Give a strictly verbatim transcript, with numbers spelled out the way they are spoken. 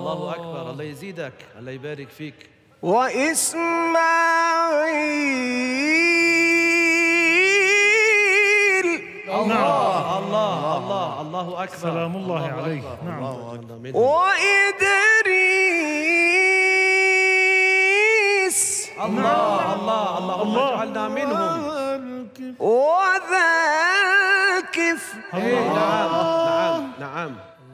الله أكبر، الله يزيدك، الله يبارك فيك. وإسماعيل. الله الله الله الله أكبر، سلام الله عليه. نعم. وإدريس. الله الله اللهم اجعلنا منهم. وذا الكفل. نعم نعم نعم.